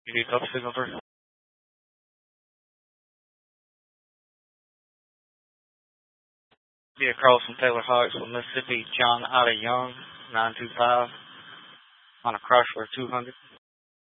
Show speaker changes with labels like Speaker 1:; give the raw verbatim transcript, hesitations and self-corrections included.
Speaker 1: You need copy signal three. Yeah, cross from Taylor Heights with Mississippi, John Ida Young, nine two five, on a Chrysler two hundred.